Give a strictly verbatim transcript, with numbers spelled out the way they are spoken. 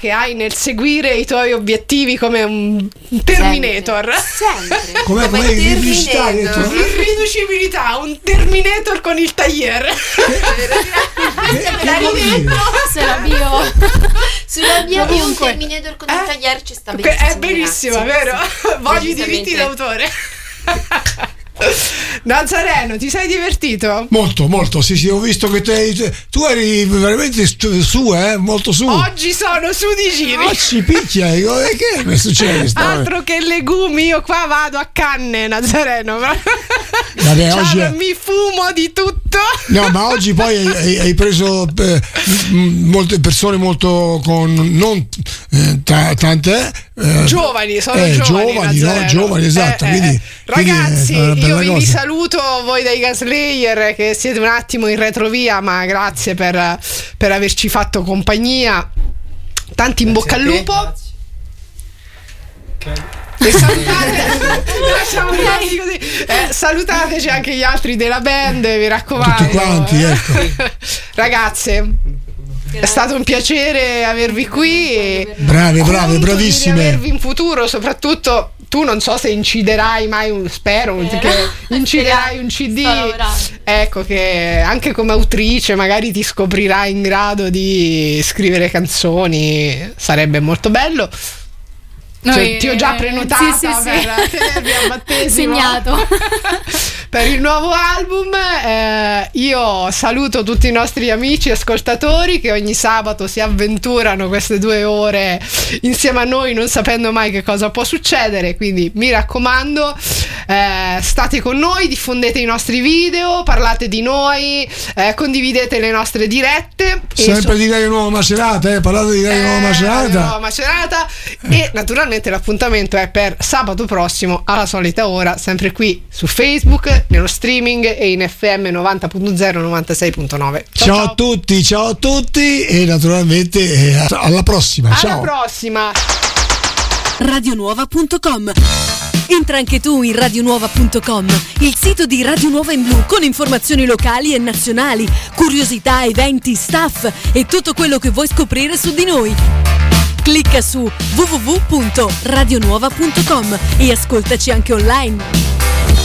che hai nel seguire i tuoi obiettivi come un Terminator. Sempre. sempre. Come, come Terminator. Irriducibilità, un Terminator con il tagliere. Me la rimetto sulla bio. Sulla bio di un Terminator con il Eh? tagliere ci sta È benissimo. benissima, grazie. vero? Voglio i diritti d'autore. Nazareno, ti sei divertito? Molto, molto, sì, sì, ho visto che te, tu eri veramente su, eh, molto su. Oggi sono su di giri. Oh, ci picchia, dico, eh, che mi succede? Sta- Altro che legumi, io qua vado a canne, Nazareno. Vabbè, Cioè, oggi è- mi fumo di tutto. No, ma oggi poi hai, hai- hai preso eh, m- molte persone molto con non eh, ta- tante eh, Giovani, sono eh, giovani, giovani, no? Nazareno. Giovani, esatto. Eh, eh, quindi, eh. quindi, Ragazzi, eh, è una bella io vi, vi cosa. saluto voi dei Gaslayer che siete un attimo in retrovia, ma grazie per, per averci fatto compagnia. Tanti in bocca al lupo. E salutate, lasciamo andare così. Eh, salutateci anche gli altri della band, mi raccomando. Tutti quanti, ecco. Ragazze, è stato un piacere avervi qui. E Brave, brave, conto bravissime. Di avervi in futuro, soprattutto tu non so se inciderai mai un, spero Spero. che inciderai un C D. Sto lavorando. Ecco, che anche come autrice magari ti scoprirai in grado di scrivere canzoni, sarebbe molto bello. Cioè, Noi- ti ho già prenotata sì, sì, sì. per tenervi al battesimo. Segnato. Per il nuovo album. Eh, io saluto tutti i nostri amici ascoltatori che ogni sabato si avventurano queste due ore insieme a noi, non sapendo mai che cosa può succedere. Quindi mi raccomando, eh, state con noi, diffondete i nostri video, parlate di noi, eh, condividete le nostre dirette. E Sempre so- di Radio Nuova Macerata, eh, parlate di Radio Nuova eh, Macerata. Nuova Macerata. E naturalmente l'appuntamento è per sabato prossimo alla solita ora, sempre qui su Facebook, nello streaming e in F M novanta punto zero, novantasei punto nove. Ciao, a tutti, ciao a tutti e naturalmente eh, alla prossima. Alla Ciao. prossima. radionuova punto com. Entra anche tu in radionuova punto com, il sito di Radio Nuova in Blu con informazioni locali e nazionali, curiosità, eventi, staff e tutto quello che vuoi scoprire su di noi. Clicca su w w w punto radionuova punto com e ascoltaci anche online.